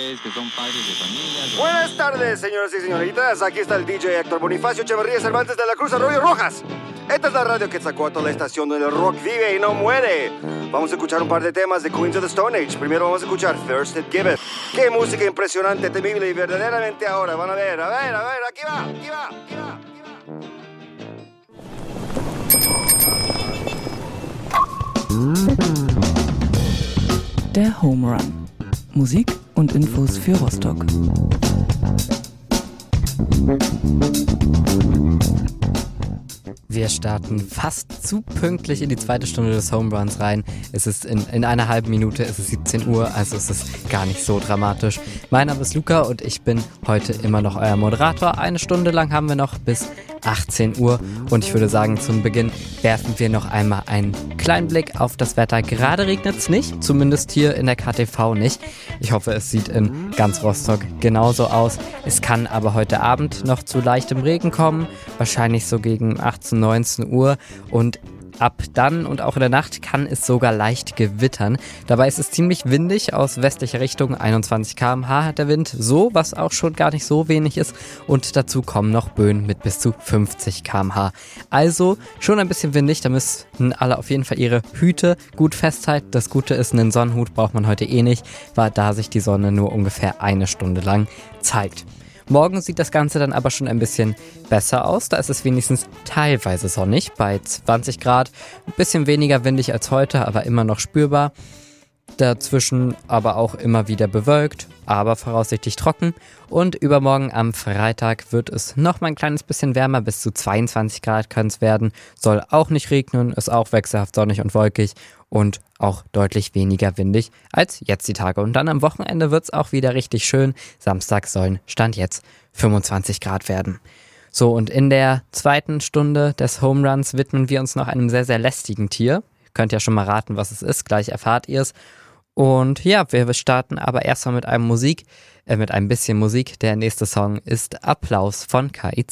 Buenas tardes, señoras y señoritas. Aquí está el DJ Héctor Bonifacio Echeverría Cervantes de la Cruz Arroyo Rojas. Esta es la radio Quetzalcóatl, la estación donde el rock vive y no muere. Vamos a escuchar un par de temas de Queens of the Stone Age. Primero vamos a escuchar First It Give It. Qué música impresionante, temible y verdaderamente ahora. Van a ver, aquí va. Der Home Run. Musik und Infos für Rostock. Wir starten fast zu pünktlich in die zweite Stunde des Home Runs rein. Es ist in einer halben Minute, es ist 17 Uhr, also es ist gar nicht so dramatisch. Mein Name ist Luca und ich bin heute immer noch euer Moderator. Eine Stunde lang haben wir noch bis 18 Uhr und ich würde sagen, zum Beginn werfen wir noch einmal einen kleinen Blick auf das Wetter. Gerade regnet es nicht, zumindest hier in der KTV nicht. Ich hoffe, es sieht in ganz Rostock genauso aus. Es kann aber heute Abend noch zu leichtem Regen kommen, wahrscheinlich so gegen 18, 19 Uhr und ab dann und auch in der Nacht kann es sogar leicht gewittern. Dabei ist es ziemlich windig aus westlicher Richtung. 21 km/h hat der Wind, so, was auch schon gar nicht so wenig ist. Und dazu kommen noch Böen mit bis zu 50 km/h. Also schon ein bisschen windig, da müssen alle auf jeden Fall ihre Hüte gut festhalten. Das Gute ist, einen Sonnenhut braucht man heute eh nicht, weil da sich die Sonne nur ungefähr eine Stunde lang zeigt. Morgen sieht das Ganze dann aber schon ein bisschen besser aus. Da ist es wenigstens teilweise sonnig, bei 20 Grad. Ein bisschen weniger windig als heute, aber immer noch spürbar. Dazwischen aber auch immer wieder bewölkt, aber voraussichtlich trocken. Und übermorgen am Freitag wird es noch mal ein kleines bisschen wärmer, bis zu 22 Grad kann es werden. Soll auch nicht regnen, ist auch wechselhaft sonnig und wolkig und auch deutlich weniger windig als jetzt die Tage. Und dann am Wochenende wird es auch wieder richtig schön. Samstag sollen Stand jetzt 25 Grad werden. So, und in der zweiten Stunde des Home Runs widmen wir uns noch einem sehr, sehr lästigen Tier. Ihr könnt ja schon mal raten, was es ist. Gleich erfahrt ihr es. Und ja, wir starten aber erstmal mit einem bisschen Musik. Der nächste Song ist Applaus von KIZ.